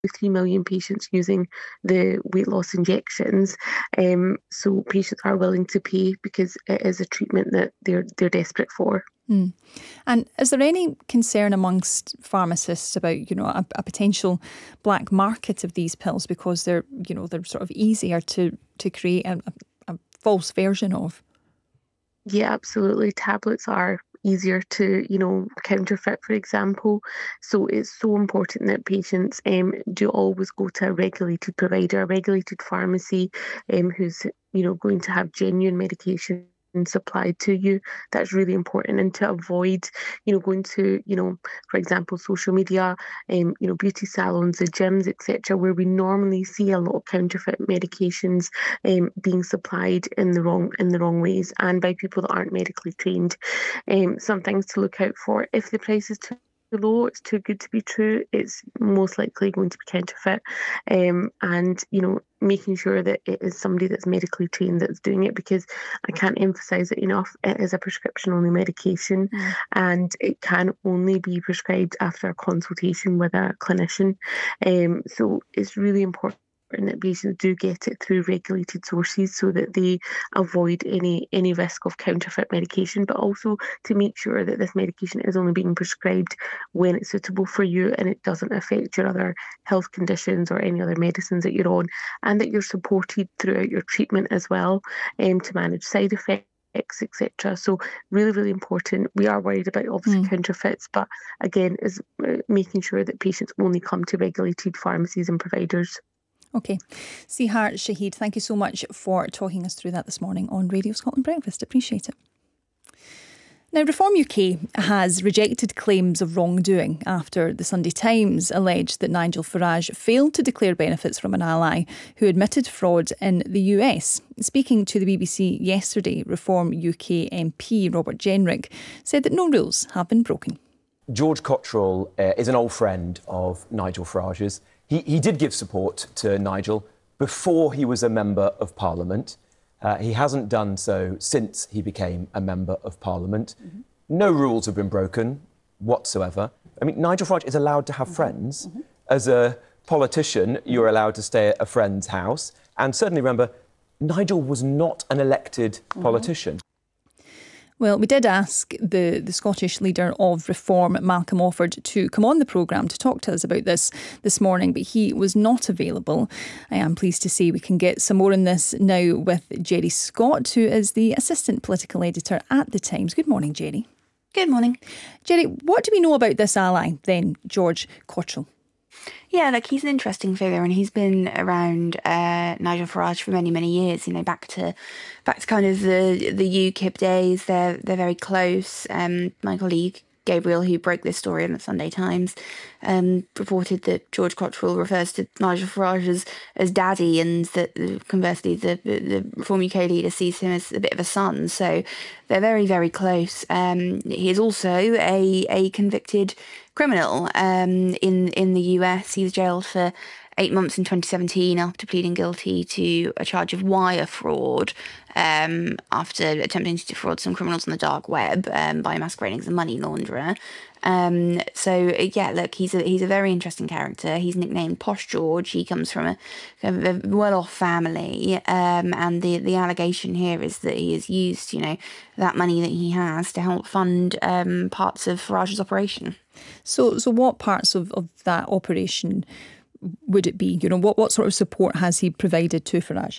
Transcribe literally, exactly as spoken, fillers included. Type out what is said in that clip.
three million patients using the weight loss injections. Um, so patients are willing to pay because it is a treatment that they're they're desperate for. Mm. And is there any concern amongst pharmacists about, you know, a, a potential black market of these pills because they're, you know, they're sort of easier to to create a, a, a false version of? Yeah, absolutely. Tablets are easier to, you know, counterfeit, for example. So it's so important that patients um, do always go to a regulated provider, a regulated pharmacy, um, who's, you know, going to have genuine medication supplied to you. That's really important. And to avoid, you know, going to, you know, for example, social media, um, you know, beauty salons, the gyms, et cetera, where we normally see a lot of counterfeit medications um, being supplied in the wrong in the wrong ways and by people that aren't medically trained. Um, some things to look out for: if the price is too low, it's too good to be true, it's most likely going to be counterfeit. Um, and, you know, making sure that it is somebody that's medically trained that's doing it, because I can't emphasize it enough, it is a prescription only medication mm. and it can only be prescribed after a consultation with a clinician. Um, so it's really important that patients do get it through regulated sources so that they avoid any any risk of counterfeit medication, but also to make sure that this medication is only being prescribed when it's suitable for you and it doesn't affect your other health conditions or any other medicines that you're on, and that you're supported throughout your treatment as well um, to manage side effects, et cetera. So really, really important. We are worried about obviously mm. counterfeits, but again, is making sure that patients only come to regulated pharmacies and providers. OK. Sihar Shahid, thank you so much for talking us through that this morning on Radio Scotland Breakfast. Appreciate it. Now, Reform U K has rejected claims of wrongdoing after the Sunday Times alleged that Nigel Farage failed to declare benefits from an ally who admitted fraud in the U S. Speaking to the B B C yesterday, Reform U K M P Robert Jenrick said that no rules have been broken. George Cottrell uh, is an old friend of Nigel Farage's. He, he did give support to Nigel before he was a Member of Parliament. Uh, he hasn't done so since he became a Member of Parliament. Mm-hmm. No rules have been broken whatsoever. I mean, Nigel Farage is allowed to have mm-hmm. friends. Mm-hmm. As a politician, you're allowed to stay at a friend's house. And certainly remember, Nigel was not an elected mm-hmm. politician. Well, we did ask the, the Scottish leader of Reform, Malcolm Offord, to come on the programme to talk to us about this this morning, but he was not available. I am pleased to say we can get some more on this now with Jerry Scott, who is the Assistant Political Editor at The Times. Good morning, Jerry. Good morning. Jerry, what do we know about this ally then, George Cottrell? Yeah, like he's an interesting figure, and he's been around uh, Nigel Farage for many, many years. You know, back to back to kind of the the U KIP days. They're they're very close. Um, my colleague Gabriel, who broke this story in the Sunday Times, um, reported that George Cottrell refers to Nigel Farage as, as daddy, and that uh, conversely the, the Reform U K leader sees him as a bit of a son. So they're very, very close. Um, he is also a a convicted criminal um, in in the U S. He was jailed for eight months in twenty seventeen after pleading guilty to a charge of wire fraud um, after attempting to defraud some criminals on the dark web um, by masquerading as a money launderer. Um, so yeah, look, he's a he's a very interesting character. He's nicknamed Posh George. He comes from a, a well-off family, um, and the the allegation here is that he has used, you know, that money that he has to help fund um, parts of Farage's operation. So, so what parts of, of that operation would it be? You know, what, what sort of support has he provided to Farage?